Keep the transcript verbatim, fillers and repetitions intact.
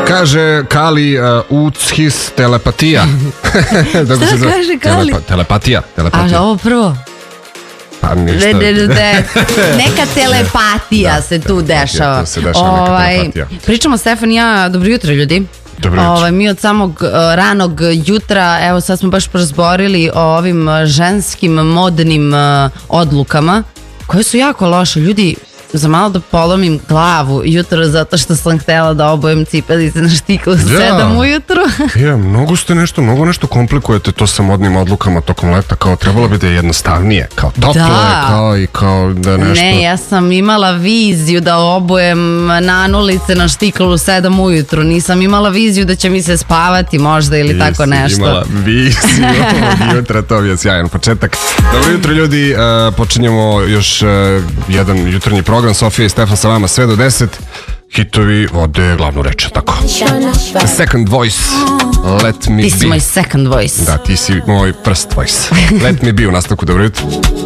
Kaže Kali, uh, uchis telepatija. Šta kaže Kali? Telepa, telepatija, telepatija. A ovo prvo? Pa ništa. Ne, ne, ne, neka telepatija da, se tu dešava. Tu se dešava ovaj, neka telepatija. Pričamo Stefan i ja, dobro jutro ljudi. Dobro jutro. Ovaj, mi od samog uh, ranog jutra, evo sad smo baš prozborili o ovim uh, ženskim modnim uh, odlukama koje su jako loše. Ljudi, za malo da polomim glavu jutro zato što sam htjela da obujem cipelice na štiklu u sedam ujutru. Ja, mnogo ste nešto, mnogo nešto komplikujete to sa modnim odlukama tokom leta, kao trebalo bi da je jednostavnije, kao tople, da. kao i kao da nešto... Ne, ja sam imala viziju da obujem nanulice na štiklu u sedam ujutru, nisam imala viziju da će mi se spavati možda ili Nisi tako nešto. Imala viziju ovog jutra, to je sjajan početak. Dobro jutro ljudi, uh, počinjemo još uh, jedan jutarnji program. Sofija i Stefan sa vama sve do deset. Hitovi vode glavnu reč, tako. Second voice, let me be. Ti si moj second voice. Da, ti si moj first voice. Let me be u nastavku, dobro jutro.